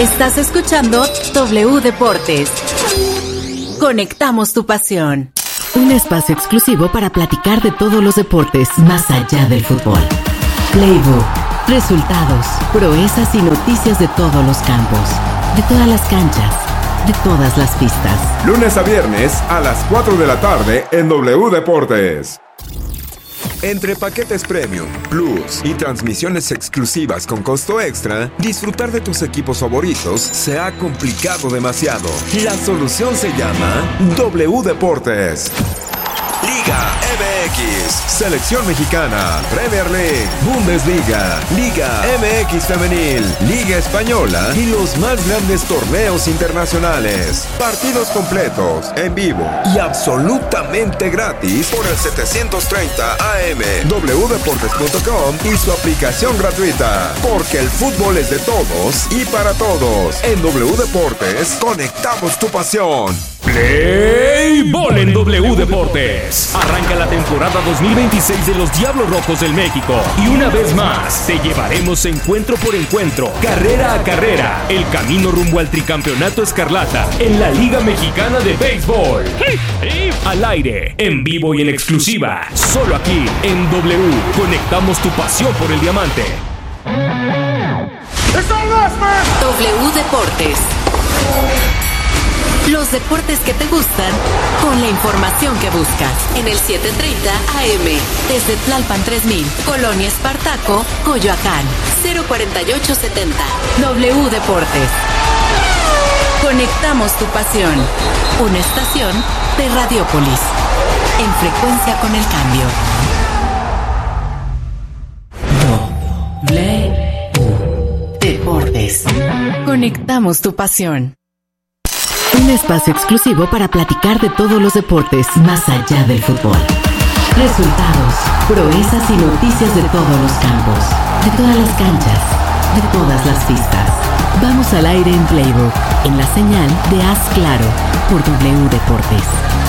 Estás escuchando W Deportes. Conectamos tu pasión. Un espacio exclusivo para platicar de todos los deportes más allá del fútbol. Playbook. Resultados, proezas y noticias de todos los campos, de todas las canchas, de todas las pistas. Lunes a viernes a las 4 de la tarde en W Deportes. Entre paquetes Premium, Plus y transmisiones exclusivas con costo extra, disfrutar de tus equipos favoritos se ha complicado demasiado. La solución se llama W Deportes. Liga MX, Selección Mexicana, Premier League, Bundesliga, Liga MX Femenil, Liga Española y los más grandes torneos internacionales. Partidos completos, en vivo y absolutamente gratis por el 730 AM, wdeportes.com y su aplicación gratuita. Porque el fútbol es de todos y para todos. En W Deportes, conectamos tu pasión. Play Ball en W Deportes. Arranca la temporada 2026 de los Diablos Rojos del México. Y una vez más, te llevaremos encuentro por encuentro, carrera a carrera, el camino rumbo al tricampeonato escarlata en la Liga Mexicana de Béisbol. Al aire, en vivo y en exclusiva, solo aquí en W. Conectamos tu pasión por el diamante. W Deportes. Los deportes que te gustan, con la información que buscas. En el 730 AM, desde Tlalpan 3000, Colonia Espartaco, Coyoacán, 04870. W Deportes. Conectamos tu pasión. Una estación de Radiópolis. En frecuencia con el cambio. W Deportes. Conectamos tu pasión. Un espacio exclusivo para platicar de todos los deportes más allá del fútbol. Resultados, proezas y noticias de todos los campos, de todas las canchas, de todas las pistas. Vamos al aire en Playbook, en la señal de Haz Claro, por W Deportes.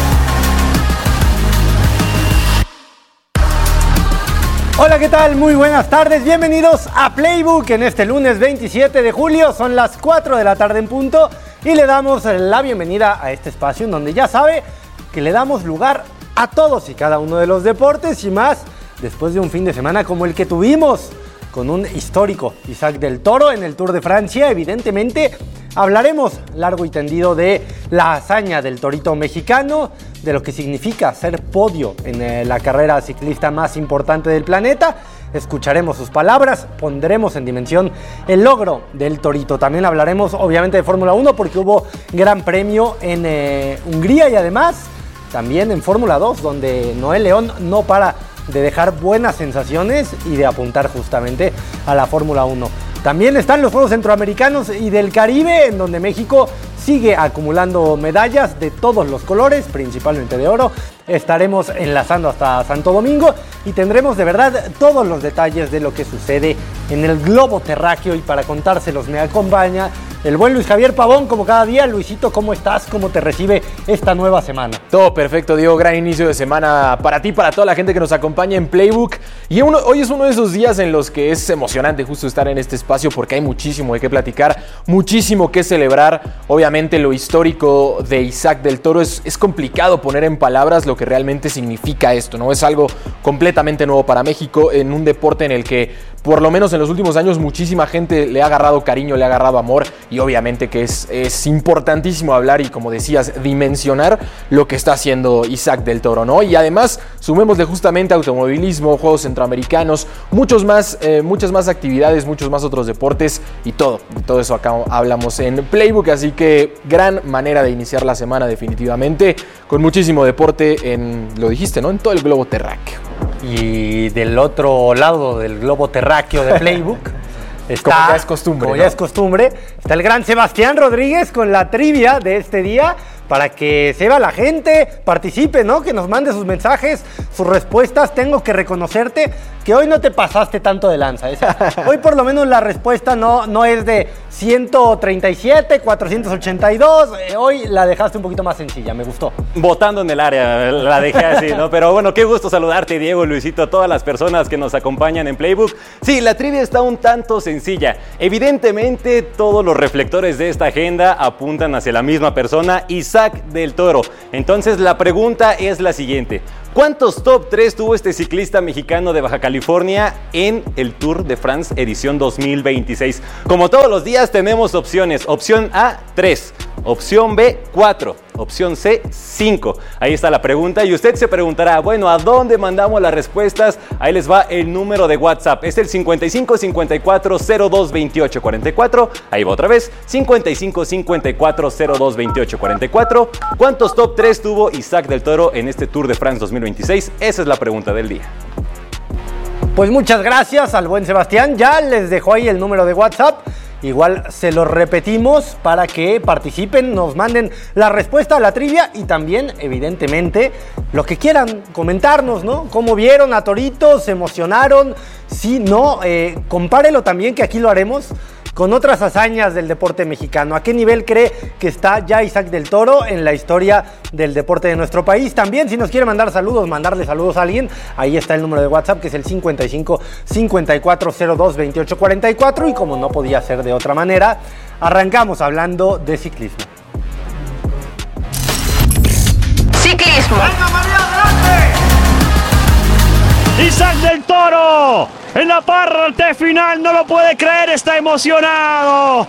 Hola, ¿qué tal? Muy buenas tardes, bienvenidos a Playbook en este lunes 27 de julio, son las 4 de la tarde en punto. Y le damos la bienvenida a este espacio en donde ya sabe que le damos lugar a todos y cada uno de los deportes y más después de un fin de semana como el que tuvimos con un histórico Isaac del Toro en el Tour de Francia. Evidentemente hablaremos largo y tendido de la hazaña del torito mexicano, de lo que significa ser podio en la carrera ciclista más importante del planeta. Escucharemos sus palabras, pondremos en dimensión el logro del torito. También hablaremos obviamente de Fórmula 1 porque hubo gran premio en Hungría y además también en Fórmula 2 donde Noel León no para de dejar buenas sensaciones y de apuntar justamente a la Fórmula 1. También están los Juegos Centroamericanos y del Caribe, en donde México sigue acumulando medallas de todos los colores, principalmente de oro. Estaremos enlazando hasta Santo Domingo y tendremos de verdad todos los detalles de lo que sucede en el globo terráqueo. Y para contárselos me acompaña el buen Luis Javier Pavón, como cada día. Luisito, ¿cómo estás? ¿Cómo te recibe esta nueva semana? Todo perfecto, Diego. Gran inicio de semana para ti, para toda la gente que nos acompaña en Playbook. Y hoy es uno de esos días en los que es emocionante justo estar en este espacio porque hay muchísimo de qué platicar, muchísimo que celebrar. Obviamente lo histórico de Isaac del Toro es complicado poner en palabras lo que realmente significa esto, ¿no? Es algo completamente nuevo para México en un deporte en el que por lo menos en los últimos años muchísima gente le ha agarrado cariño, le ha agarrado amor y obviamente que es importantísimo hablar y, como decías, dimensionar lo que está haciendo Isaac del Toro, ¿no? Y además sumémosle justamente automovilismo, Juegos Centroamericanos, muchas más actividades, muchos más otros deportes y todo eso acá hablamos en Playbook, así que gran manera de iniciar la semana definitivamente, con muchísimo deporte lo dijiste, ¿no? En todo el globo terráqueo. Y del otro lado del globo terráqueo de Playbook está, como ya es costumbre, como ya es costumbre, está el gran Sebastián Rodríguez con la trivia de este día para que se vea la gente, participe, ¿no? Que nos mande sus mensajes, sus respuestas. Tengo que reconocerte que hoy no te pasaste tanto de lanza. Hoy por lo menos la respuesta no es de 137, 482. Hoy la dejaste un poquito más sencilla, me gustó. Votando en el área, la dejé así, ¿no? Pero bueno, qué gusto saludarte, Diego, Luisito, a todas las personas que nos acompañan en Playbook. Sí, la trivia está un tanto sencilla. Evidentemente, todos los reflectores de esta agenda apuntan hacia la misma persona, Isaac del Toro. Entonces, la pregunta es la siguiente. ¿Cuántos top 3 tuvo este ciclista mexicano de Baja California en el Tour de France edición 2026? Como todos los días tenemos opciones. Opción A, 3. Opción B, 4. Opción C, 5. Ahí está la pregunta y usted se preguntará, bueno, ¿a dónde mandamos las respuestas? Ahí les va el número de WhatsApp. Es el 55 54 02 28 44. Ahí va otra vez. 55 54 02 28 44. ¿Cuántos top 3 tuvo Isaac del Toro en este Tour de France 2026? Esa es la pregunta del día. Pues muchas gracias al buen Sebastián. Ya les dejó ahí el número de WhatsApp. Igual se lo repetimos para que participen, nos manden la respuesta a la trivia y también, evidentemente, lo que quieran comentarnos, ¿no? ¿Cómo vieron a Torito? ¿Se emocionaron? Si no, compárelo también, que aquí lo haremos con otras hazañas del deporte mexicano. ¿A qué nivel cree que está ya Isaac del Toro en la historia del deporte de nuestro país? También, si nos quiere mandar saludos, mandarle saludos a alguien, ahí está el número de WhatsApp, que es el 55 54 02 28 44. Y como no podía ser de otra manera, arrancamos hablando de ciclismo. Ciclismo. ¡Venga, María, adelante! Isaac del Toro en la parte final, no lo puede creer, está emocionado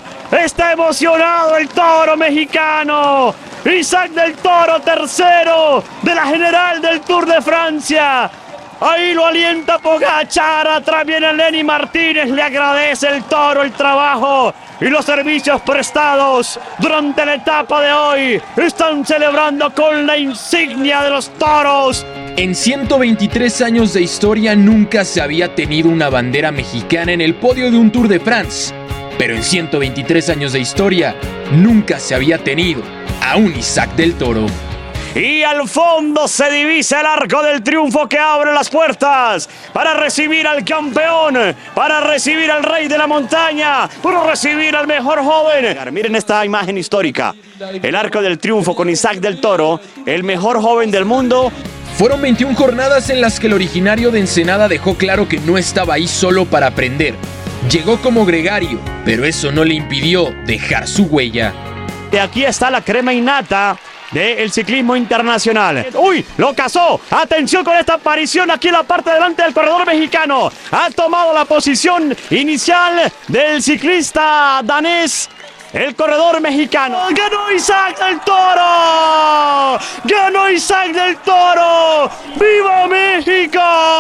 el Toro mexicano. Isaac del Toro, tercero de la general del Tour de Francia. Ahí lo alienta Pogačar, atrás viene Lenny Martínez, le agradece el Toro el trabajo y los servicios prestados durante la etapa de hoy. Están celebrando con la insignia de los toros. En 123 años de historia nunca se había tenido una bandera mexicana en el podio de un Tour de France. Pero en 123 años de historia nunca se había tenido a un Isaac del Toro. Y al fondo se divisa el Arco del Triunfo que abre las puertas para recibir al campeón, para recibir al rey de la montaña, para recibir al mejor joven. Miren esta imagen histórica. El Arco del Triunfo con Isaac del Toro, el mejor joven del mundo. Fueron 21 jornadas en las que el originario de Ensenada dejó claro que no estaba ahí solo para aprender. Llegó como gregario, pero eso no le impidió dejar su huella. Y aquí está la crema innata del ciclismo internacional. ¡Uy! ¡Lo cazó! ¡Atención con esta aparición aquí en la parte delante del corredor mexicano! Ha tomado la posición inicial del ciclista danés. El corredor mexicano. ¡Ganó Isaac del Toro! ¡Ganó Isaac del Toro! ¡Viva México!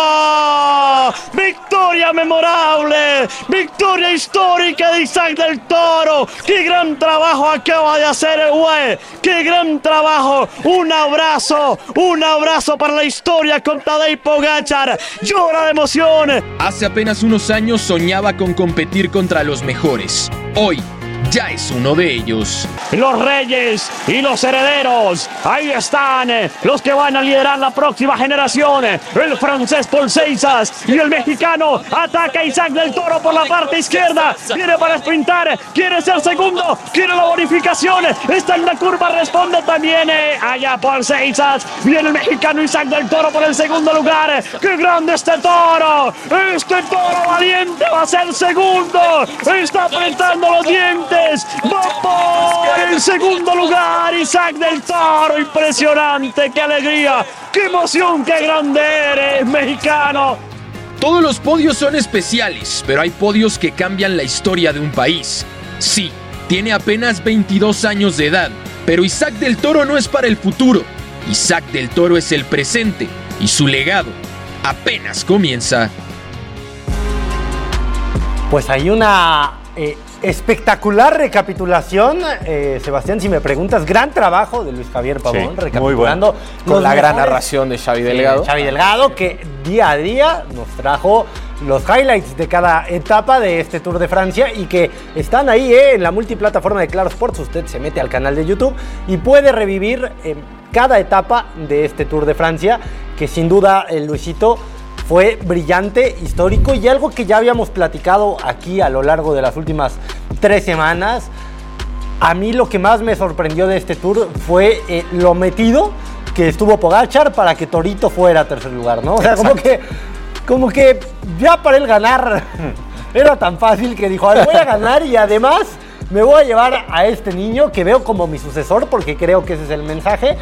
¡Victoria memorable! ¡Victoria histórica de Isaac del Toro! ¡Qué gran trabajo acaba de hacer el güey! ¡Qué gran trabajo! ¡Un abrazo para la historia con Tadej Pogačar! ¡Llora de emoción! Hace apenas unos años soñaba con competir contra los mejores. Hoy ya es uno de ellos. Los reyes y los herederos, ahí están los que van a liderar la próxima generación. El francés Paul Seixas y el mexicano. Ataca a Isaac del Toro por la parte izquierda, viene para sprintar, quiere ser segundo, quiere la bonificación, está en la curva, responde también allá Paul Seixas. Viene el mexicano Isaac del Toro por el segundo lugar. ¡Qué grande este toro! Este toro valiente va a ser segundo, está apretando los dientes. Va por el segundo lugar Isaac del Toro. Impresionante, qué alegría, qué emoción, qué grande eres, mexicano. Todos los podios son especiales, pero hay podios que cambian la historia de un país. Sí, tiene apenas 22 años de edad, pero Isaac del Toro no es para el futuro. Isaac del Toro es el presente y su legado apenas comienza. Pues hay una espectacular recapitulación, Sebastián, si me preguntas, gran trabajo de Luis Javier Pavón, sí, recapitulando muy bueno. Con la gran narración de Xavi Delgado. Xavi Delgado, que día a día nos trajo los highlights de cada etapa de este Tour de Francia y que están ahí en la multiplataforma de Claro Sports. Usted se mete al canal de YouTube y puede revivir cada etapa de este Tour de Francia, que sin duda, Luisito, fue brillante, histórico y algo que ya habíamos platicado aquí a lo largo de las últimas 3 semanas. A mí lo que más me sorprendió de este Tour fue lo metido que estuvo Pogačar para que Torito fuera a tercer lugar, ¿no? O sea, como que ya para él ganar era tan fácil que dijo, voy a ganar y además me voy a llevar a este niño que veo como mi sucesor, porque creo que ese es el mensaje,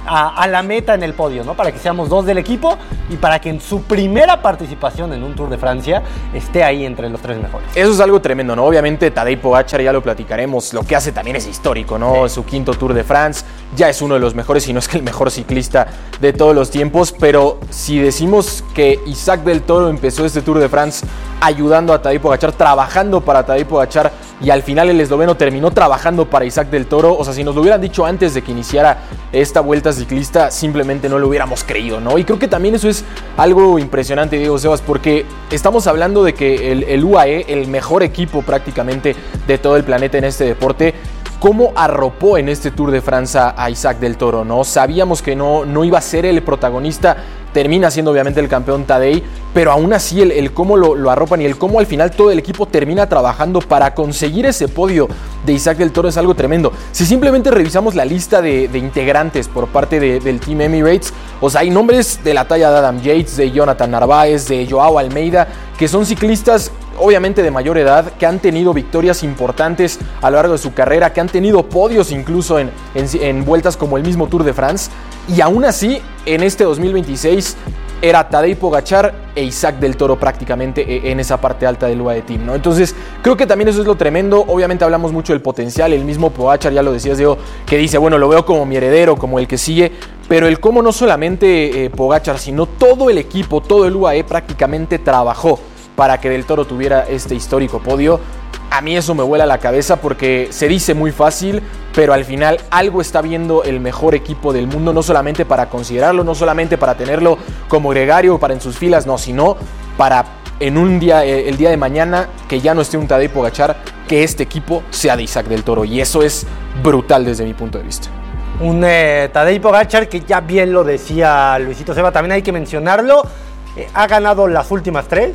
a la meta en el podio, ¿no? Para que seamos 2 del equipo y para que en su primera participación en un Tour de Francia esté ahí entre los 3 mejores. Eso es algo tremendo, ¿no? Obviamente Tadej Pogačar, ya lo platicaremos, lo que hace también es histórico, ¿no? Sí. Su 5º Tour de France, ya es uno de los mejores, si no es que el mejor ciclista de todos los tiempos, pero si decimos que Isaac del Toro empezó este Tour de France ayudando a Tadej Pogačar, trabajando para Tadej Pogačar, y al final el esloveno terminó trabajando para Isaac del Toro, o sea, si nos lo hubieran dicho antes de que iniciara esta vuelta ciclista, simplemente no lo hubiéramos creído, ¿no? Y creo que también eso es algo impresionante, Diego Sebas, porque estamos hablando de que el UAE, el mejor equipo prácticamente de todo el planeta en este deporte, cómo arropó en este Tour de Francia a Isaac del Toro, ¿no? Sabíamos que no iba a ser el protagonista, termina siendo obviamente el campeón Tadej, pero aún así el cómo lo arropan y el cómo al final todo el equipo termina trabajando para conseguir ese podio de Isaac del Toro es algo tremendo. Si simplemente revisamos la lista de integrantes por parte del Team Emirates, o sea, hay nombres de la talla de Adam Yates, de Jonathan Narváez, de Joao Almeida, que son ciclistas obviamente de mayor edad, que han tenido victorias importantes a lo largo de su carrera, que han tenido podios incluso en vueltas como el mismo Tour de France, y aún así en este 2026 era Tadej Pogačar e Isaac del Toro prácticamente en esa parte alta del UAE Team, ¿no? Entonces creo que también eso es lo tremendo. Obviamente hablamos mucho del potencial, el mismo Pogačar, ya lo decías Diego, que dice, bueno, lo veo como mi heredero, como el que sigue, pero el cómo no solamente Pogačar, sino todo el equipo, todo el UAE prácticamente trabajó para que Del Toro tuviera este histórico podio. A mí eso me vuela la cabeza porque se dice muy fácil, pero al final algo está viendo el mejor equipo del mundo, no solamente para considerarlo, no solamente para tenerlo como gregario, para en sus filas, no, sino para en un día, el día de mañana, que ya no esté un Tadej Pogačar, que este equipo sea de Isaac Del Toro, y eso es brutal desde mi punto de vista. Un Tadej Pogačar que ya bien lo decía Luisito Seba, también hay que mencionarlo. Ha ganado las últimas 3,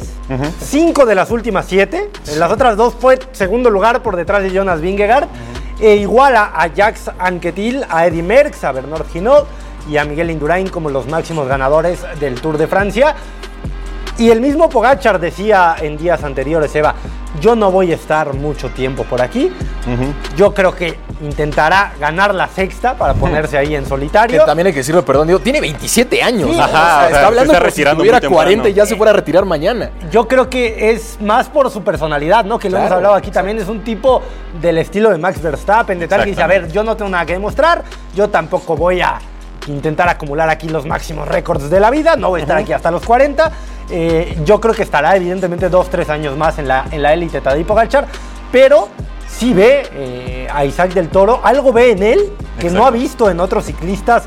5 de las últimas 7. En las otras 2 fue segundo lugar por detrás de Jonas Vingegaard. E iguala a Jacques Anquetil, a Eddy Merckx, a Bernard Hinault y a Miguel Indurain como los máximos ganadores del Tour de Francia. Y el mismo Pogačar decía en días anteriores, Eva, yo no voy a estar mucho tiempo por aquí. Yo creo que intentará ganar la sexta para ponerse ahí en solitario. Que también hay que decirlo, perdón, Diego, tiene 27 años. Sí, ajá, está hablando como si tuviera 40 y ya se fuera a retirar mañana. Yo creo que es más por su personalidad, ¿no? Que lo hemos hablado aquí también. Es un tipo del estilo de Max Verstappen, de tal que dice, a ver, yo no tengo nada que demostrar, yo tampoco voy a intentar acumular aquí los máximos récords de la vida, no voy a estar aquí hasta los 40. Yo creo que estará evidentemente 2-3 años más en la élite Tadej Pogačar, pero sí ve a Isaac del Toro, algo ve en él que no ha visto en otros ciclistas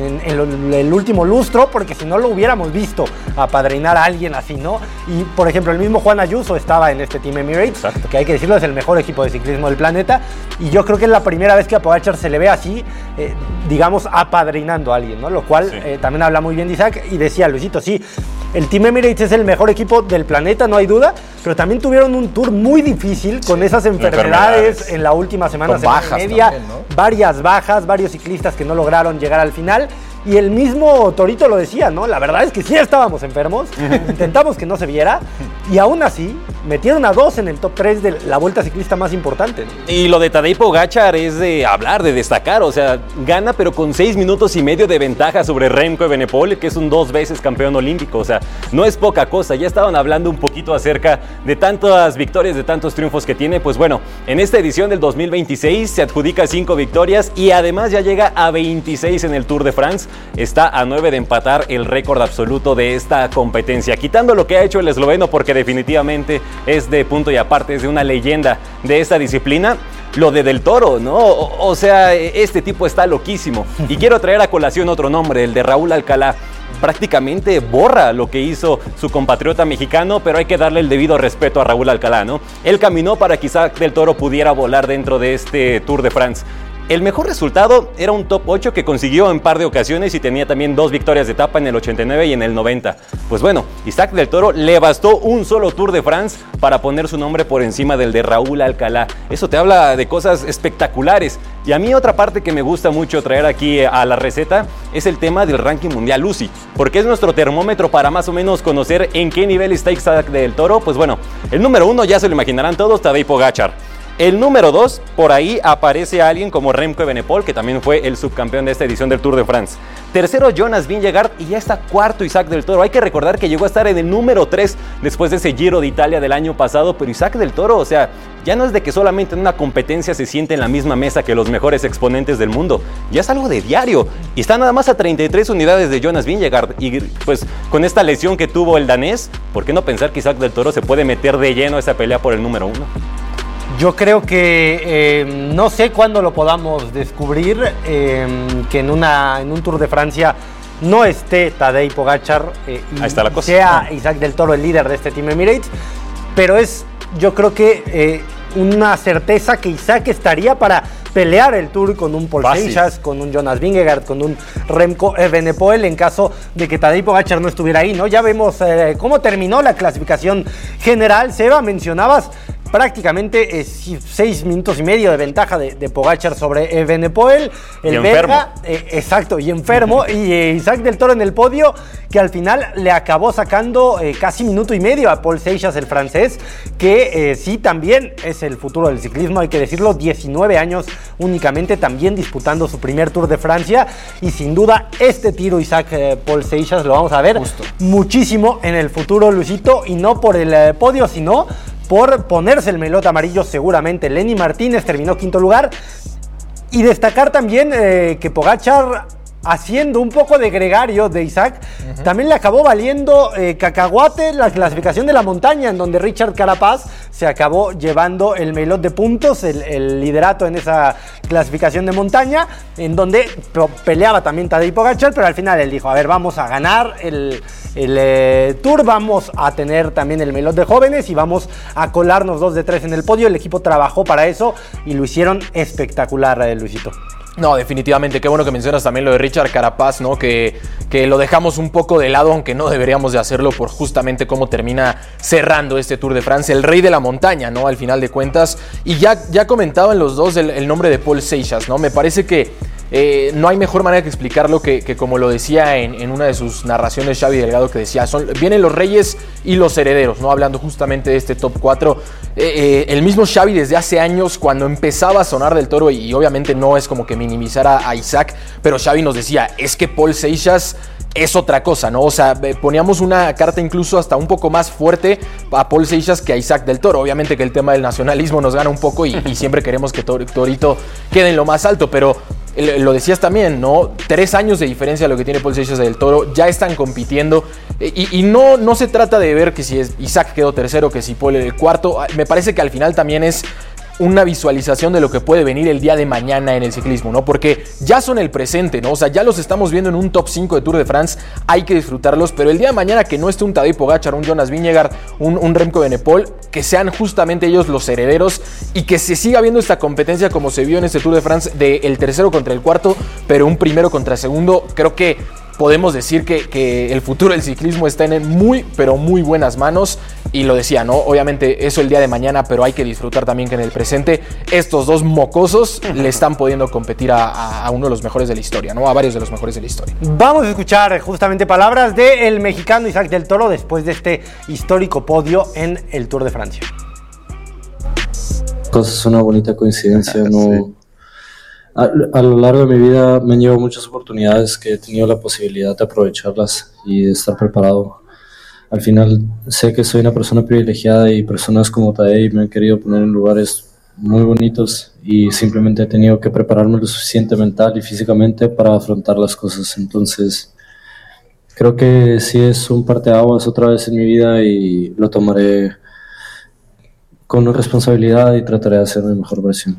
en el último lustro, porque si no lo hubiéramos visto apadrinar a alguien así, ¿no? Y por ejemplo el mismo Juan Ayuso estaba en este Team Emirates, que hay que decirlo, es el mejor equipo de ciclismo del planeta, y yo creo que es la primera vez que a Pogačar se le ve así, digamos, apadrinando a alguien, ¿no? Lo cual también habla muy bien de Isaac. Y decía Luisito, sí, el Team Emirates es el mejor equipo del planeta, no hay duda, pero también tuvieron un tour muy difícil con esas enfermedades en la última semana, semana y media, también, ¿no? Varias bajas, varios ciclistas que no lograron llegar al final. Y el mismo Torito lo decía, ¿no? La verdad es que sí estábamos enfermos, intentamos que no se viera, y aún así metieron a 2 en el top 3 de la vuelta ciclista más importante, ¿no? Y lo de Tadej Pogačar es de hablar, de destacar, o sea, gana pero con 6 minutos y medio de ventaja sobre Remco Evenepoel, que es un 2 veces campeón olímpico, o sea, no es poca cosa. Ya estaban hablando un poquito acerca de tantas victorias, de tantos triunfos que tiene. Pues bueno, en esta edición del 2026 se adjudica 5 victorias y además ya llega a 26 en el Tour de France. Está a 9 de empatar el récord absoluto de esta competencia, quitando lo que ha hecho el esloveno, porque definitivamente es de punto y aparte, es de una leyenda de esta disciplina. Lo de Del Toro, ¿no? O sea, este tipo está loquísimo. Y quiero traer a colación otro nombre, el de Raúl Alcalá. Prácticamente borra lo que hizo su compatriota mexicano, pero hay que darle el debido respeto a Raúl Alcalá, ¿no? Él caminó para que Isaac Del Toro pudiera volar dentro de este Tour de France. El mejor resultado era un top 8 que consiguió en par de ocasiones y tenía también 2 victorias de etapa en el 89 y en el 90. Pues bueno, Isaac del Toro le bastó un solo Tour de France para poner su nombre por encima del de Raúl Alcalá. Eso te habla de cosas espectaculares. Y a mí otra parte que me gusta mucho traer aquí a la receta es el tema del ranking mundial UCI, porque es nuestro termómetro para más o menos conocer en qué nivel está Isaac del Toro. Pues bueno, el número 1 ya se lo imaginarán todos, Tadej Pogačar. El número 2, por ahí aparece alguien como Remco Evenepoel, que también fue el subcampeón de esta edición del Tour de France. Tercero, Jonas Vingegaard, y ya está cuarto Isaac del Toro. Hay que recordar que llegó a estar en el número 3 después de ese Giro de Italia del año pasado, pero Isaac del Toro, o sea, ya no es de que solamente en una competencia se siente en la misma mesa que los mejores exponentes del mundo, ya es algo de diario, y está nada más a 33 unidades de Jonas Vingegaard, y pues con esta lesión que tuvo el danés, ¿por qué no pensar que Isaac del Toro se puede meter de lleno a esa pelea por el número 1? Yo creo que no sé cuándo lo podamos descubrir, que en un Tour de Francia no esté Tadej Pogačar ahí está la cosa. Sea Isaac del Toro el líder de este Team Emirates, pero yo creo que una certeza que Isaac estaría para pelear el Tour con un Paul Seixas, con un Jonas Vingegaard, con un Remco Evenepoel en caso de que Tadej Pogačar no estuviera ahí, ¿no? Ya vemos cómo terminó la clasificación general. Seba, mencionabas prácticamente 6 minutos y medio de ventaja de Pogačar sobre Evenepoel, el belga, exacto, y enfermo, y Isaac del Toro en el podio, que al final le acabó sacando casi minuto y medio a Paul Seixas, el francés, que sí también es el futuro del ciclismo, hay que decirlo, 19 años únicamente, también disputando su primer Tour de Francia, y sin duda este tiro Isaac Paul Seixas lo vamos a ver muchísimo en el futuro, Luisito, y no por el podio, sino por ponerse el melot amarillo seguramente. Lenny Martínez terminó quinto lugar, y destacar también que Pogačar, haciendo un poco de gregario de Isaac, también le acabó valiendo cacahuate la clasificación de la montaña, en donde Richard Carapaz se acabó llevando el melot de puntos, el liderato en esa clasificación de montaña, en donde peleaba también Tadej Pogačar, pero al final él dijo, a ver, vamos a ganar el Tour, vamos a tener también el melot de jóvenes y vamos a colarnos 2 de 3 en el podio. El equipo trabajó para eso y lo hicieron espectacular, Luisito. No, definitivamente, qué bueno que mencionas también lo de Richard Carapaz, ¿no? Que lo dejamos un poco de lado, aunque no deberíamos de hacerlo por justamente cómo termina cerrando este Tour de Francia, el rey de la montaña, ¿no? Al final de cuentas, y ya comentaban los dos el nombre de Paul Seixas, ¿no? Me parece que no hay mejor manera que explicarlo que como lo decía en una de sus narraciones Xavi Delgado, que decía, vienen los reyes y los herederos, ¿no? Hablando justamente de este top 4. El mismo Xavi desde hace años, cuando empezaba a sonar del Toro, y obviamente no es como que minimizara a Isaac, pero Xavi nos decía, es que Paul Seixas es otra cosa, ¿no? O sea, poníamos una carta incluso hasta un poco más fuerte a Paul Seixas que a Isaac del Toro. Obviamente que el tema del nacionalismo nos gana un poco y siempre queremos que Torito quede en lo más alto, pero lo decías también, ¿no? 3 años de diferencia a lo que tiene Paul Seixas del Toro, ya están compitiendo y no se trata de ver que si Isaac quedó tercero, que si Paul el cuarto. Me parece que al final también es una visualización de lo que puede venir el día de mañana en el ciclismo, ¿no? Porque ya son el presente, ¿no? O sea, ya los estamos viendo en un top 5 de Tour de France, hay que disfrutarlos, pero el día de mañana que no esté un Tadej Pogačar, un Jonas Vingegaard, un Remco Evenepoel, que sean justamente ellos los herederos y que se siga viendo esta competencia como se vio en este Tour de France del tercero contra el cuarto, pero un primero contra el segundo. Creo que podemos decir que el futuro del ciclismo está en muy, pero muy buenas manos. Y lo decía, ¿no? Obviamente eso el día de mañana, pero hay que disfrutar también que en el presente estos dos mocosos le están pudiendo competir a uno de los mejores de la historia, ¿no? A varios de los mejores de la historia. Vamos a escuchar justamente palabras del mexicano Isaac del Toro después de este histórico podio en el Tour de Francia. Pues es una bonita coincidencia, ¿no? Sí. A lo largo de mi vida me han llevado muchas oportunidades que he tenido la posibilidad de aprovecharlas y de estar preparado. Al final sé que soy una persona privilegiada y personas como Tadej me han querido poner en lugares muy bonitos y simplemente he tenido que prepararme lo suficiente mental y físicamente para afrontar las cosas. Entonces creo que sí es un parteaguas otra vez en mi vida y lo tomaré con responsabilidad y trataré de hacer mi mejor versión.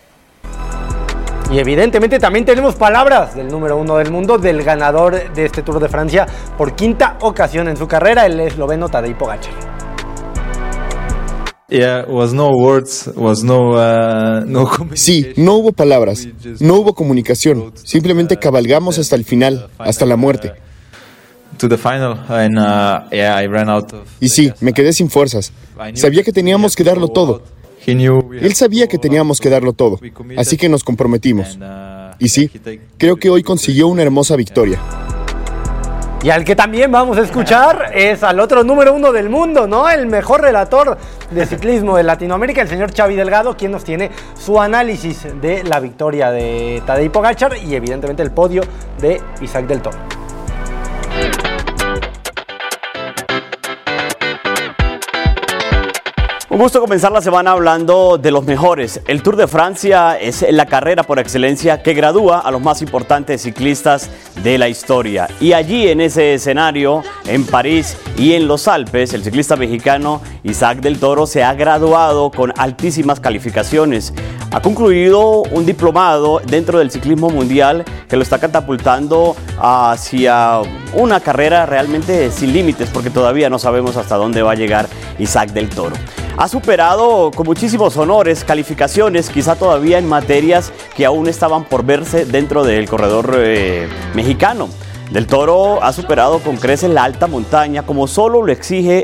Y evidentemente también tenemos palabras del número 1 del mundo, del ganador de este Tour de Francia por 5ª ocasión en su carrera, el esloveno Tadej Pogačar. Sí, no hubo palabras, no hubo comunicación, simplemente cabalgamos hasta el final, hasta la muerte. Y sí, me quedé sin fuerzas. Sabía que teníamos que darlo todo. Él sabía que teníamos que darlo todo, así que nos comprometimos. Y sí, creo que hoy consiguió una hermosa victoria. Y al que también vamos a escuchar es al otro número 1 del mundo, ¿no? El mejor relator de ciclismo de Latinoamérica, el señor Xavi Delgado, quien nos tiene su análisis de la victoria de Tadej Pogačar y evidentemente el podio de Isaac Del Toro. Un gusto comenzar la semana hablando de los mejores. El Tour de Francia es la carrera por excelencia que gradúa a los más importantes ciclistas de la historia. Y allí en ese escenario, en París y en los Alpes, el ciclista mexicano Isaac Del Toro se ha graduado con altísimas calificaciones. Ha concluido un diplomado dentro del ciclismo mundial que lo está catapultando hacia una carrera realmente sin límites, porque todavía no sabemos hasta dónde va a llegar Isaac Del Toro. Ha superado con muchísimos honores, calificaciones, quizá todavía en materias que aún estaban por verse dentro del corredor mexicano. Del Toro ha superado con creces la alta montaña, como solo lo exige